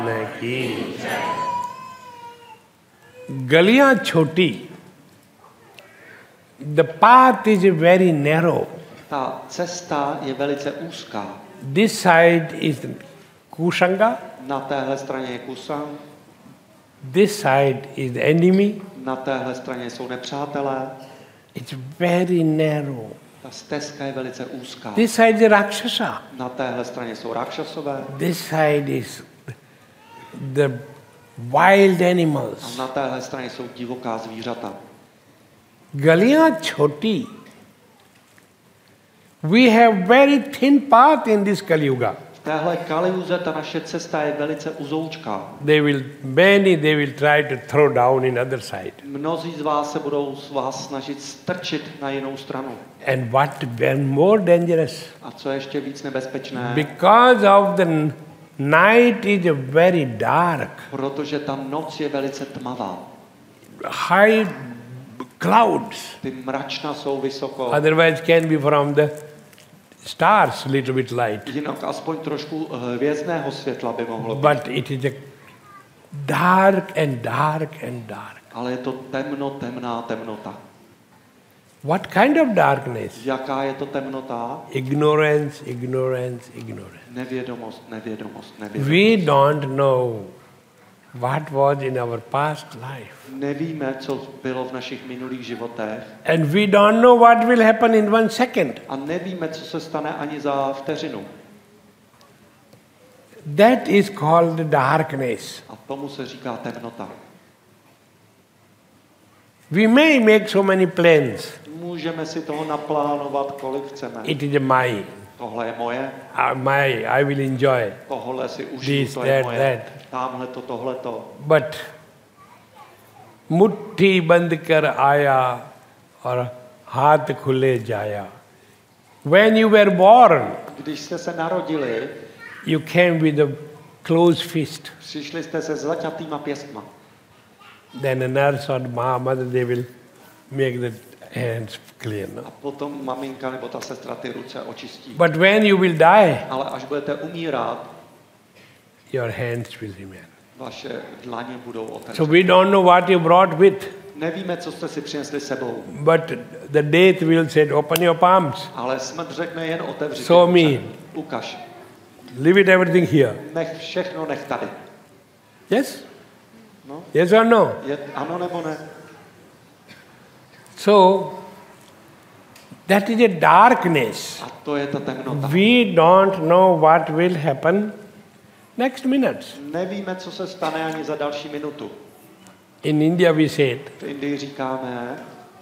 की गलियां छोटी, the path is very narrow. Ta cesta je velice úzká. This side is Kushanga, Na téhle straně je Kusang, this side is the enemy. na téhle straně jsou nepřátelé. It's very narrow. Ta stezka je velice úzká. This side is Rakshasa. Na téhle straně jsou Rakšasové This side is the wild a animals. na téhle straně jsou divoká zvířata. Galiyan choti. We have very thin path in this Kali Yuga. V téhle Kaliuze ta naše cesta je velice uzoučká. They will try to throw down in other side. Mnozí z vás se budou z vás snažit strčit na jinou stranu. And what when more dangerous? A co je ještě víc nebezpečné, Because of the night is very dark. protože ta noc je velice tmavá. High clouds. Ty mračna jsou vysoko, Otherwise can be from the stars little bit light. jinak aspoň trošku hvězdného světla by mohlo být. But it is a dark and dark and dark. Ale je to temná temnota. What kind of darkness? Jaká je to temnota? Ignorance, ignorance, ignorance. Nevědomost. We don't know what was in our past life. Nevíme, co bylo v našich minulých životech And we don't know what will happen in 1 second. a nevíme, co se stane ani za vteřinu. That is called darkness. A tomu se říká temnota. We may make so many plans. Můžeme si toho naplánovat, kolik chceme. It is my. Tohle je moje, I will enjoy. tohle si užiju, This, to je that, moje. that. Támhle to, tohleto. But मुट्ठी बंद कर आया और हाथ खुले जाया. When you were born, Když jste se narodili, you came with a closed fist. přišli jste se zaťatýma pěstma. Then a nurse or mother, they will make the hands clean. No? A potom maminka nebo ta sestra ty ruce očistí. But when you will die, Ale až budete umírat, your hands will remain. vaše dlaně budou So otevřené. we don't know what you brought with, Nevíme, co jste si přinesli sebou, but the death will say, open your palms, ale smrt řekne jen otevři. Show ty ruce. me. Ukaž. leave it everything here. Nech tady. Yes? No. Yes or no? Je ano nebo ne? So, that is a darkness. A to je ta temnota. We don't know what will happen next minute. Nevíme, co se stane ani za další minutu. In India we said, V Indii říkáme,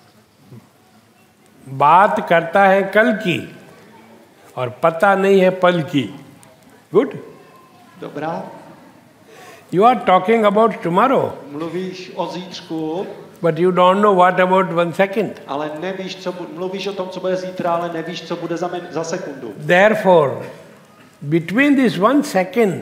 बात करता है कल की और पता नहीं है पल की. Good? dobrá, You are talking about tomorrow, mluvíš o zítřku, but you don't know what about 1 second. ale nevíš, mluvíš o tom, co bude zítra, ale nevíš, co bude za sekundu. Therefore, between this 1 second,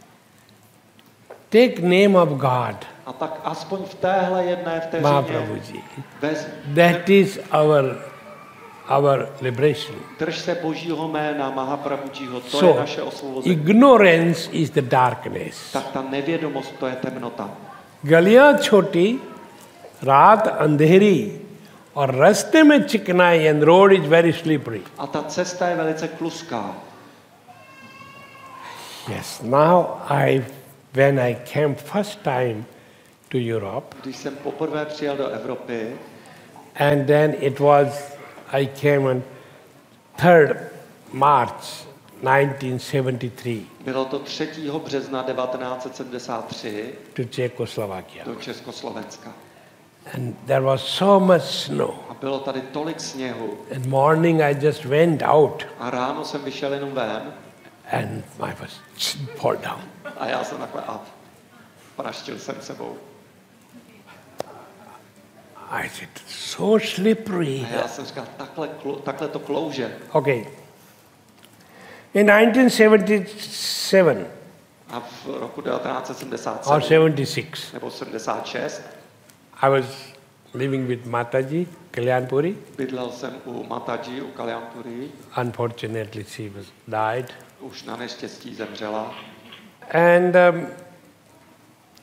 take name of God, A tak aspoň v téhle jedné vteřině Mahaprabhuji. vezmi. That is our liberation. Drž se Božího jména Mahaprabhujiho, to je So, naše osvobození. ignorance is the darkness. Tak ta nevědomost, to je temnota. गलियां छोटी, रात अंधेरी और रास्ते में चिकनाई and road is very slippery. A ta cesta je velice kluská. Yes. Now when I came first time to Europe, Když jsem poprvé přijel do Evropy, and then I came on 3rd March 1973 bylo to 3. března 1973 to Czechoslovakia. do Československa. And there was so much snow. A bylo tady tolik sněhu. And morning I just went out A ráno jsem vyšel jenom ven and I was fall down. a já jsem takhle a praštil jsem sebou. I said, so slippery. A já jsem říkal, takhle to klouže. Okay. In 1977 A v roku 1977 or 76, nebo 76 I was living with Mataji, Kalyanpuri. bydlel jsem u Mataji, u Kalyanpuri. Unfortunately, she was died. Už na neštěstí zemřela. And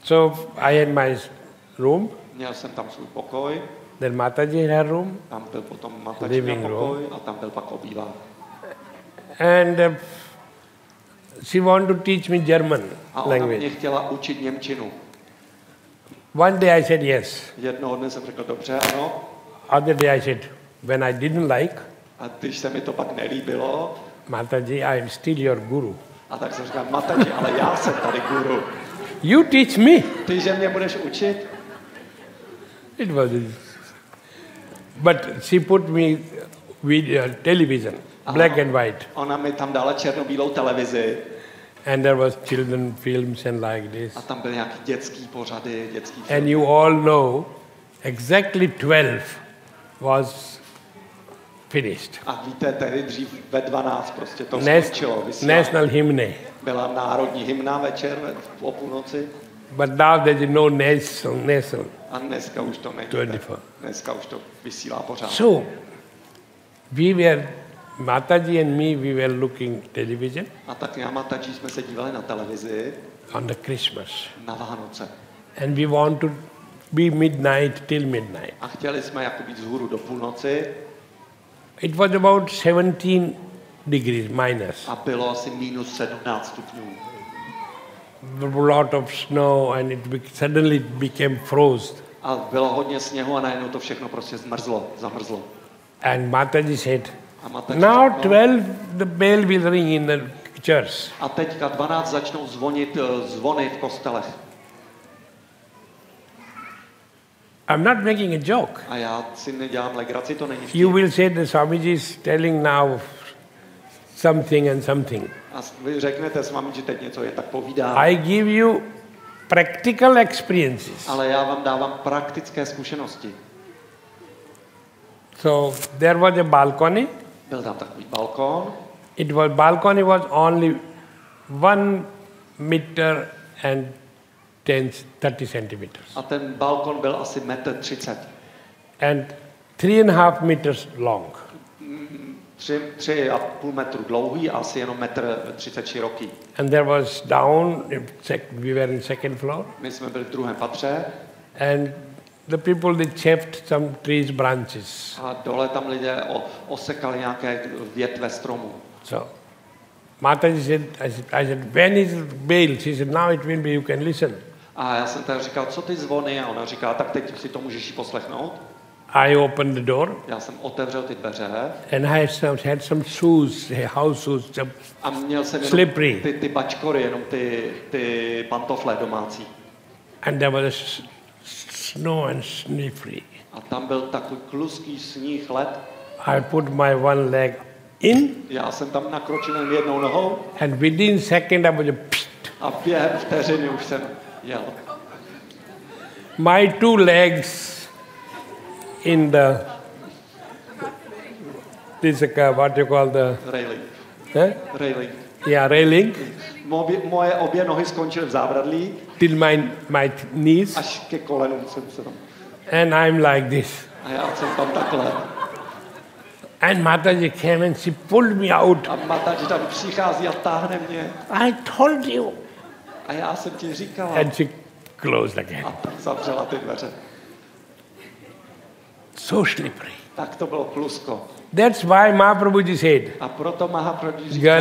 So I had my room, Měl jsem tam svůj pokoj, then Mataji had her room, tam byl potom Mataji Living na pokoj a tam byl pak obývák. and she wanted to teach me German A ona mě language. chtěla učit němčinu. One day I said yes. Jednoho dne jsem řekl, dobře, ano. Other day I said, when I didn't like, A když se mi to pak nelíbilo, Mataji, I am still your guru. a tak jsem říkal, Mataji, ale já jsem tady guru. You teach me. Ty, že mě budeš učit? It was, but she put me with television, black and white, Ona mi tam dala černobílou televizi and there was children films and like this. a tam byly nějaký dětský pořady, dětský And filmy. you all know, exactly 12 was finished. A víte, tehdy dřív ve 12 prostě to skončilo. vysílání. National hymne. Byla národní hymna večer o půlnoci But now there is no national. a dneska už to není. 24. Dneska už to vysílá pořád. So, we were, Mataji and me, we were looking television A tak já Mataji jsme se dívali na televizi on the Christmas. na Vánoce. And we want to be midnight till midnight. A chtěli jsme jako být vzhůru do půlnoci It was about 17 degrees minus. a bylo asi minus 17 stupňů. A lot of snow and suddenly it became frozen. A bylo hodně sněhu a najednou to všechno prostě zamrzlo. And Mataji said, A Mataji now řekl, 12 the bell will ring in the church. a teďka 12 začnou zvonit zvony v kostelech. I'm not making a joke. A já si nedělám legraci, to není vtip. You will say the Swamiji is telling now something and something. A vy řeknete s vámi, že teď něco je tak povídá. I give you practical experiences. Ale já vám dávám praktické zkušenosti. So there was a balcony. Byl tam takový balkon. Balcony was only 1 meter and 30 centimeters. A ten balkon byl asi 1,30 m. And 3.5 meters long. 3,5 metru dlouhý a asi jenom 1,30 m široký. And there was down, we were in second floor. My jsme byli v druhém patře. And the people, they chopped some trees branches. A dole tam lidé osekali nějaké větve stromů. So Mataji said, I said, when is the bell? She said, now it will be, you can listen. A já jsem tady říkal, co ty zvony? A ona říká, tak teď si to můžeš jí poslechnout. I opened the door Já jsem otevřel ty dveře and I had some shoes, house shoes, a měl jsem jenom slippery. ty bačkory, jenom ty pantofle domácí. And there was snow and slippery. A tam byl takový kluský sníh, led. I put my one leg in Já jsem tam nakročil jen jednou nohou and within second I was a během vteřiny už jsem jel. my 2 legs in the, what you call the, Railing. Railing. Yeah, railing, Moje obě nohy skončily v zábradlí, till my knees, až ke kolenům jsem se tam. and I'm like this. A já jsem tam takhle. And Mataji came and she pulled me out. A Mataji tam přichází a táhne mě. I told you. A já jsem ti říkala. And she closed again. A tak zavřela ty dveře. So slippery. Tak to bylo klusko. That's why Mahaprabhuji said, A proto Mahaprabhu říká, Gal